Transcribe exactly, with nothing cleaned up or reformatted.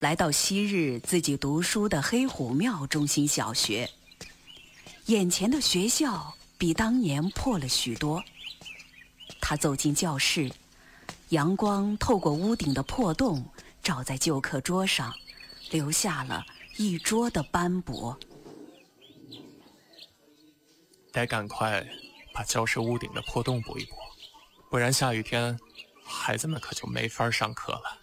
来到昔日自己读书的黑虎庙中心小学。眼前的学校比当年破了许多。他走进教室，阳光透过屋顶的破洞照在旧课桌上，留下了一桌的斑驳。 得赶快把教室屋顶的破洞补一补，不然下雨天孩子们可就没法上课了。